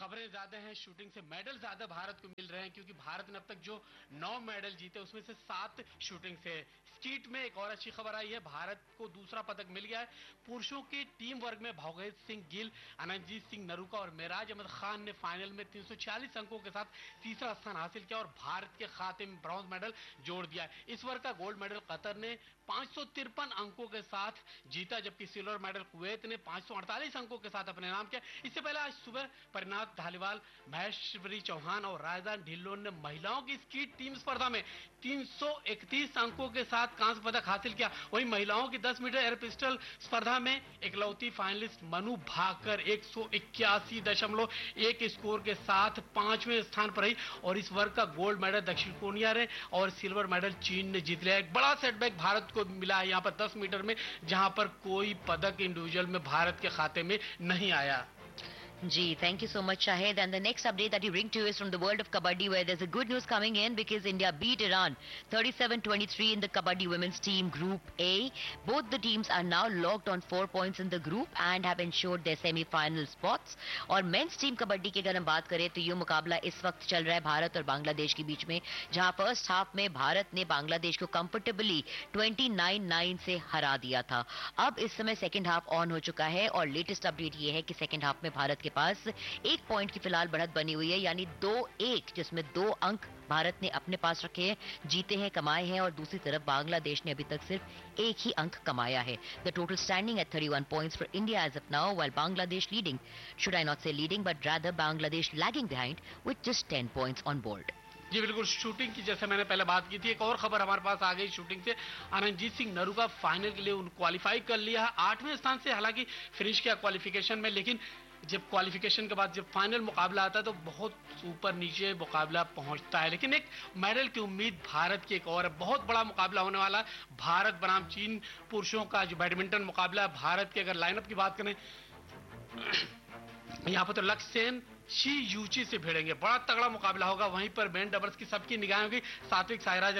खबरें ज्यादा हैं शूटिंग से, मेडल ज्यादा भारत को मिल रहे हैं क्योंकि भारत ने अब तक जो 9 मेडल जीते उसमें से 7 शूटिंग से। स्कीट में एक और अच्छी खबर आई है, भारत को दूसरा पदक मिल गया है। पुरुषों के टीम वर्ग में भोगेश सिंह गिल, अनंतजीत सिंह नरूका और मेराज अहमद खान ने फाइनल में 346 अंकों के साथ तीसरा स्थान हासिल किया और भारत के खाते में ब्रॉन्ज मेडल जोड़ दिया। इस वर्ग का गोल्ड मेडल कतर ने 553 अंकों के साथ जीता, जबकि सिल्वर मेडल कुवैत ने 548 अंकों के साथ अपने नाम किया। इससे पहले आज सुबह परिणाम धालीवाल, महेश्वरी चौहान और राजदान ढिल्लोन ने महिलाओं की स्कीट टीम स्पर्धा में 331 अंकों के साथ कांस्य पदक हासिल किया। वहीं महिलाओं की 10 मीटर एयर पिस्टल स्पर्धा में इकलौती फाइनलिस्ट मनु भाकर 181.1 स्कोर के साथ 5वें स्थान पर रही और इस वर्ग का गोल्ड मेडल दक्षिण कोरिया ने और सिल्वर मेडल चीन ने जीत लिया। एक बड़ा सेटबैक भारत को मिला है यहाँ पर 10 मीटर में, जहां पर कोई पदक इंडिविजुअल में भारत के खाते में नहीं आया। Gee, thank you so much, Shahid. And the next update that you bring to us from the world of Kabaddi, where there's a good news coming in because India beat Iran 37-23 in the Kabaddi women's team Group A. Both the teams are now locked on 4 points in the group and have ensured their semi-final spots. और men's team Kabaddi की अगर हम बात करें तो ये मुकाबला इस वक्त चल रहा है भारत और बांग्लादेश के बीच में, जहां फर्स्ट हाफ में भारत ने बांग्लादेश को कंफर्टेबली 29-9 से हरा दिया था। अब इस समय सेकेंड हाफ ऑन हो चुका है और लेटेस्ट अपडेट ये है कि सेकेंड हाफ में भारत के पास 1 पॉइंट की फिलहाल बढ़त बनी हुई है, यानी 2-1, जिसमें 2 अंक भारत ने अपने पास रखे हैं, जीते हैं, कमाए हैं, और दूसरी तरफ बांग्लादेश ने अभी तक सिर्फ 1 ही अंक कमाया है। The total standing at 31 points for India as of now, while Bangladesh leading, should I not से leading but rather Bangladesh lagging behind with just 10 points on board. जी बिल्कुल, शूटिंग की जैसे मैंने पहले बात की थी, एक और खबर हमारे पास आ गई शूटिंग से। अनंतजीत सिंह नरूका फाइनल के लिए क्वालिफाई कर लिया है 8वें स्थान से, हालांकि फिनिश किया क्वालिफिकेशन में, लेकिन जब क्वालिफिकेशन के बाद जब फाइनल मुकाबला आता है तो बहुत ऊपर नीचे मुकाबला पहुंचता है। लेकिन एक मेडल की उम्मीद भारत की एक और है, बहुत बड़ा मुकाबला होने वाला है भारत बनाम चीन पुरुषों का जो बैडमिंटन मुकाबला है। भारत के अगर लाइनअप की बात करें यहाँ पर तो लक्ष्य सेन शी यूची से भिड़ेंगे, बड़ा तगड़ा मुकाबला होगा। वहीं पर मेन डबल्स की सबकी निगाहें होगी, सात्विक साईराज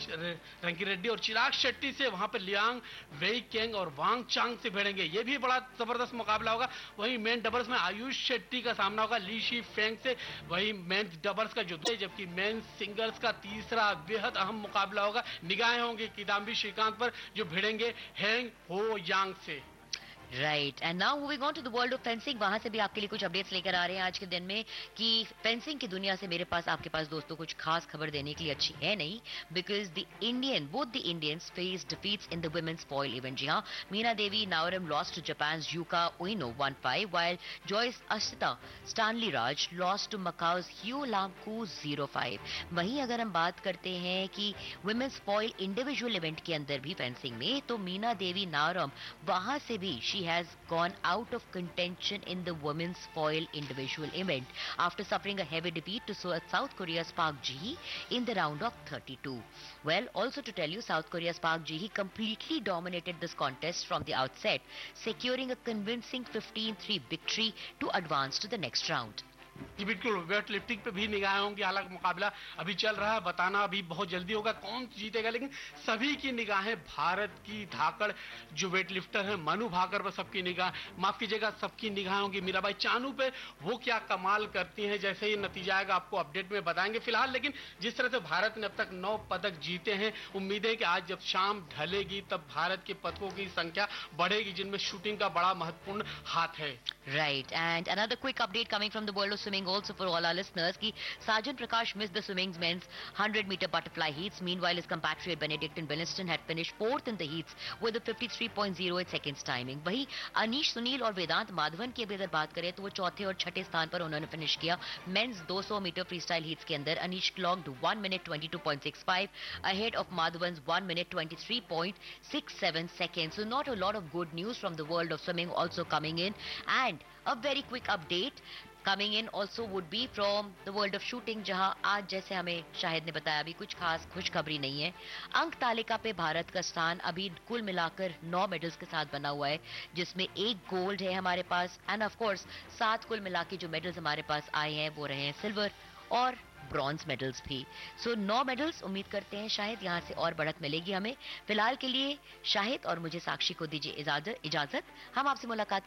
रंकी रेड्डी और चिराग शेट्टी से, वहां पर लियांग वेई केंग और वांग चांग से भिड़ेंगे, ये भी बड़ा जबरदस्त मुकाबला होगा। वहीं मेन डबल्स में आयुष शेट्टी का सामना होगा ली शी फेंग से, वहीं मेन डबल्स का जो, जबकि मेन सिंगल्स का तीसरा बेहद अहम मुकाबला होगा। निगाहें होंगी किदाम्बी श्रीकांत पर जो भिड़ेंगे हेंग हो यांग से। Right, and now moving on to the world of fencing, वहां से भी आपके लिए कुछ अपडेट्स लेकर आ रहे हैं आज के दिन में कि फेंसिंग की दुनिया से मेरे पास आपके पास दोस्तों कुछ खास खबर देने के लिए अच्छी है नहीं, because both the Indians face defeats in the women's foil event. जी हाँ, Meena Devi नावरम lost to Japan's yucca उइनो 1-5, while Joyce Ashita Stanley Raj lost to macaws ह्यू लामकू 0-5। वहीं अगर हम बात करते हैं कि वुमेन्स फॉइल इंडिविजुअल इवेंट के अंदर भी फेंसिंग में, तो मीना देवी नावरम वहां से भी has gone out of contention in the women's foil individual event after suffering a heavy defeat to South Korea's Park Ji-hee in the round of 32. Well, also to tell you, South Korea's Park Ji-hee completely dominated this contest from the outset, securing a convincing 15-3 victory to advance to the next round. जी बिल्कुल, weight lifting पे भी निगाहें होंगी, हालांकि मुकाबला अभी चल रहा है, बताना अभी बहुत जल्दी होगा कौन जीतेगा, लेकिन सभी की निगाहें भारत की धाकड़ जो वेट लिफ्टर है मनु भाकर पर सबकी निगाह, माफ कीजिएगा सबकी निगाहें होंगी मीराबाई चानू पे, वो क्या कमाल करती हैं। जैसे ही नतीजा आएगा आपको अपडेट में बताएंगे। फिलहाल लेकिन जिस तरह से भारत ने अब तक 9 पदक जीते हैं, उम्मीद है कि आज जब शाम ढलेगी तब भारत के पदकों की संख्या बढ़ेगी, जिनमें शूटिंग का बड़ा महत्वपूर्ण हाथ है। Right, and another quick update coming from the world of swimming also for all our listeners कि Sajan Prakash missed the swimming's men's 100-meter butterfly heats. Meanwhile, his compatriot Benedictine Williston had finished 4th in the heats with a 53.08 seconds timing. वहीं अनीश सुनील और वेदांत माधवन की अगर बात करें तो वो चौथे और छठे स्थान पर उन्होंने फिनिश किया। मेंस 200 मीटर फ्रीस्टाइल हीट्स के अंदर Anish clocked 1 minute 22.65 ahead of Madhavan's 1 minute 23.67 seconds. So not a lot of good news from the world of swimming also coming in, and a very quick update coming in also would be from the world of shooting, जहां आज जैसे हमें शाहिद ने बताया अभी कुछ खास खुशखबरी नहीं है। अंक तालिका पे भारत का स्थान अभी कुल मिलाकर 9 मेडल्स के साथ बना हुआ है, जिसमें 1 गोल्ड है हमारे पास, एंड ऑफ कोर्स 7 कुल मिला के जो मेडल्स हमारे पास आए हैं वो रहे हैं सिल्वर और ब्रॉन्ज मेडल्स भी। सो 9 मेडल्स, उम्मीद करते हैं शायद यहाँ से और बढ़त मिलेगी हमें। फिलहाल के लिए शाहिद और मुझे साक्षी को दीजिए इजाजत। हम आपसे मुलाकात